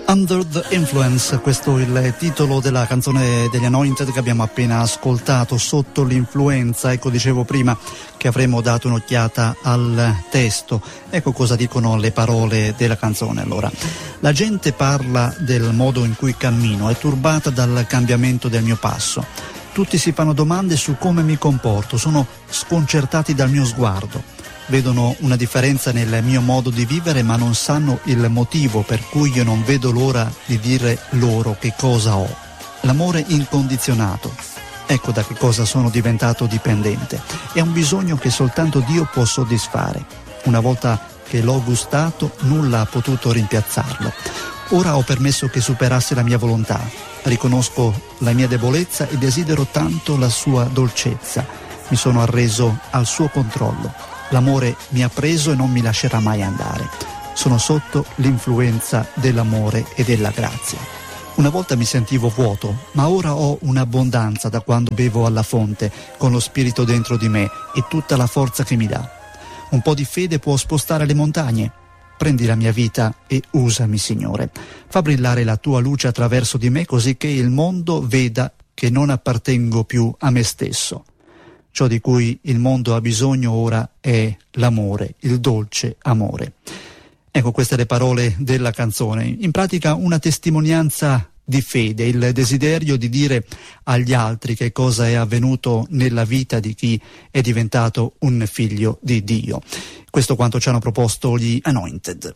Under the Influence, questo è il titolo della canzone degli Anointed che abbiamo appena ascoltato, Sotto l'influenza. Ecco, dicevo prima che avremmo dato un'occhiata al testo. Ecco cosa dicono le parole della canzone. Allora, la gente parla del modo in cui cammino, è turbata dal cambiamento del mio passo. Tutti si fanno domande su come mi comporto, sono sconcertati dal mio sguardo. Vedono una differenza nel mio modo di vivere, ma non sanno il motivo per cui io non vedo l'ora di dire loro che cosa ho. L'amore incondizionato. Ecco da che cosa sono diventato dipendente. È un bisogno che soltanto Dio può soddisfare. Una volta che l'ho gustato, nulla ha potuto rimpiazzarlo. Ora ho permesso che superasse la mia volontà. Riconosco la mia debolezza e desidero tanto la sua dolcezza. Mi sono arreso al suo controllo. L'amore mi ha preso e non mi lascerà mai andare. Sono sotto l'influenza dell'amore e della grazia. Una volta mi sentivo vuoto, ma ora ho un'abbondanza da quando bevo alla fonte, con lo Spirito dentro di me e tutta la forza che mi dà. Un po' di fede può spostare le montagne. Prendi la mia vita e usami, Signore. Fa brillare la tua luce attraverso di me, così che il mondo veda che non appartengo più a me stesso. Ciò di cui il mondo ha bisogno ora è l'amore, il dolce amore. Ecco, queste le parole della canzone. In pratica una testimonianza di fede, il desiderio di dire agli altri che cosa è avvenuto nella vita di chi è diventato un figlio di Dio. Questo quanto ci hanno proposto gli Anointed.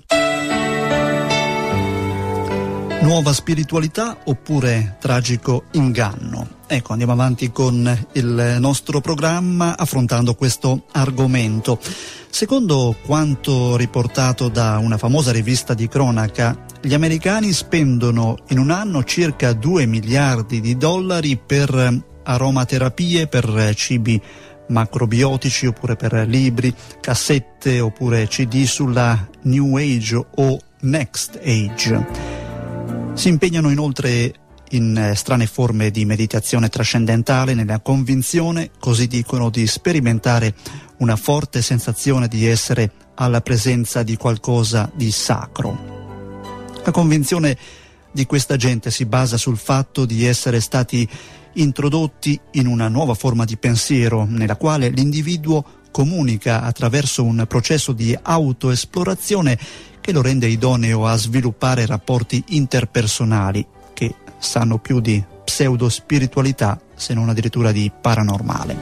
Nuova spiritualità oppure tragico inganno? Ecco, andiamo avanti con il nostro programma affrontando questo argomento. Secondo quanto riportato da una famosa rivista di cronaca, gli americani spendono in un anno circa 2 miliardi di dollari per aromaterapie, per cibi macrobiotici oppure per libri, cassette oppure CD sulla New Age o Next Age. Si impegnano inoltre in strane forme di meditazione trascendentale nella convinzione, così dicono, di sperimentare una forte sensazione di essere alla presenza di qualcosa di sacro. La convinzione di questa gente si basa sul fatto di essere stati introdotti in una nuova forma di pensiero nella quale l'individuo comunica attraverso un processo di autoesplorazione che lo rende idoneo a sviluppare rapporti interpersonali che sanno più di pseudo-spiritualità, se non addirittura di paranormale.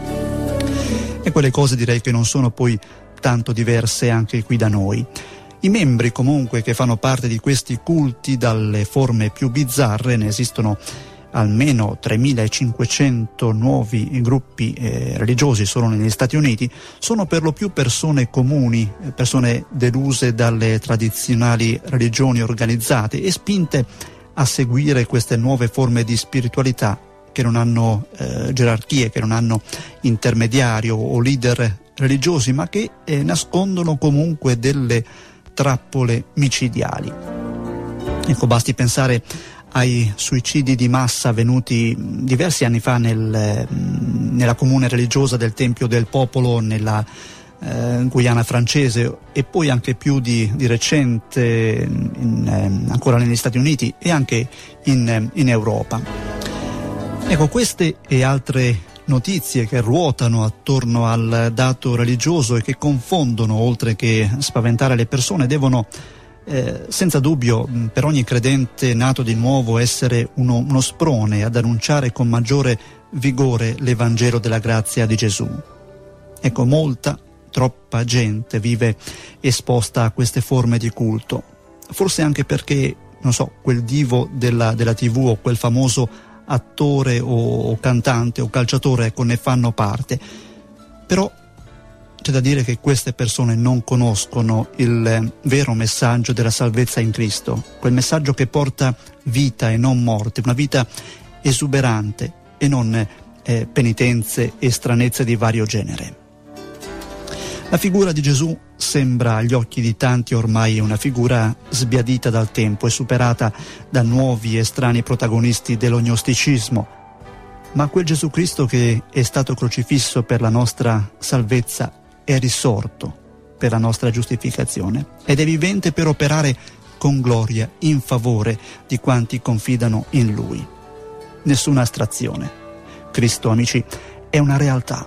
E quelle cose direi che non sono poi tanto diverse anche qui da noi. I membri comunque che fanno parte di questi culti, dalle forme più bizzarre, ne esistono almeno 3.500 nuovi gruppi religiosi solo negli Stati Uniti, sono per lo più persone comuni, persone deluse dalle tradizionali religioni organizzate e spinte a seguire queste nuove forme di spiritualità che non hanno gerarchie, che non hanno intermediario o leader religiosi, ma che nascondono comunque delle trappole micidiali. Ecco, basti pensare ai suicidi di massa avvenuti diversi anni fa nella comune religiosa del Tempio del Popolo nella Guyana francese, e poi anche più di recente ancora negli Stati Uniti e anche in Europa. Ecco, queste e altre notizie che ruotano attorno al dato religioso e che confondono oltre che spaventare le persone devono senza dubbio per ogni credente nato di nuovo essere uno sprone ad annunciare con maggiore vigore l'Evangelo della grazia di Gesù. Ecco, troppa gente vive esposta a queste forme di culto, forse anche perché, non so, quel divo della TV o quel famoso attore o cantante o calciatore, ecco, ne fanno parte. Però c'è da dire che queste persone non conoscono il vero messaggio della salvezza in Cristo, quel messaggio che porta vita e non morte, una vita esuberante e non penitenze e stranezze di vario genere. La figura di Gesù sembra agli occhi di tanti ormai una figura sbiadita dal tempo e superata da nuovi e strani protagonisti dell'ognosticismo, ma quel Gesù Cristo che è stato crocifisso per la nostra salvezza è risorto per la nostra giustificazione ed è vivente per operare con gloria in favore di quanti confidano in Lui. Nessuna astrazione. Cristo, amici, è una realtà.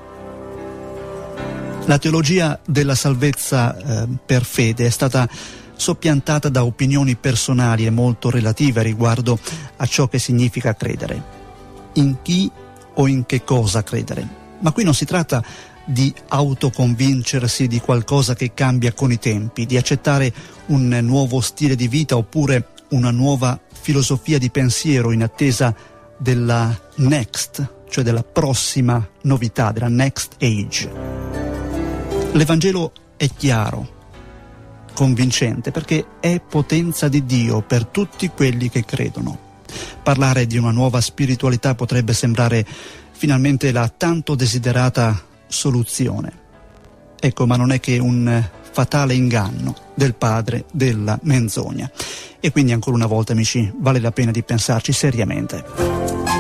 La teologia della salvezza per fede è stata soppiantata da opinioni personali e molto relative riguardo a ciò che significa credere. In chi o in che cosa credere? Ma qui non si tratta di autoconvincersi di qualcosa che cambia con i tempi, di accettare un nuovo stile di vita oppure una nuova filosofia di pensiero in attesa della next, cioè della prossima novità, della next age. L'Evangelo è chiaro, convincente, perché è potenza di Dio per tutti quelli che credono. Parlare di una nuova spiritualità potrebbe sembrare finalmente la tanto desiderata soluzione. Ecco, ma non è che un fatale inganno del padre della menzogna. E quindi ancora una volta, amici, vale la pena di pensarci seriamente.